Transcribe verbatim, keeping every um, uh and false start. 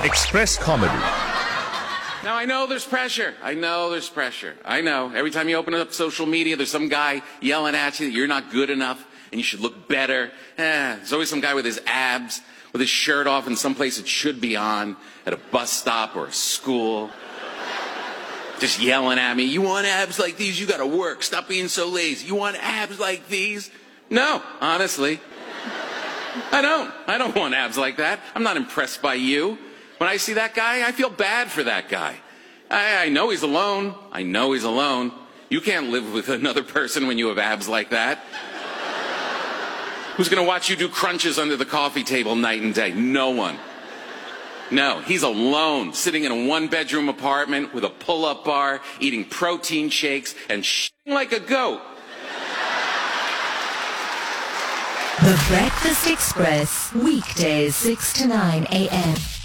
Express Comedy. Now, I know there's pressure. I know there's pressure. I know. Every time you open up social media, there's some guy yelling at you that you're not good enough and you should look better. Eh, there's always some guy with his abs, with his shirt off in some place it should be on, at a bus stop or a school. Just yelling at me. You want abs like these? You gotta work. Stop being so lazy. You want abs like these? No, honestly. I don't. I don't want abs like that. I'm not impressed by you. When I see that guy, I feel bad for that guy. I, I know he's alone. I know he's alone. You can't live with another person when you have abs like that. Who's going to watch you do crunches under the coffee table night and day? No one. No, he's alone, sitting in a one-bedroom apartment with a pull-up bar, eating protein shakes, and shitting like a goat. The Breakfast Express, weekdays six to nine a.m.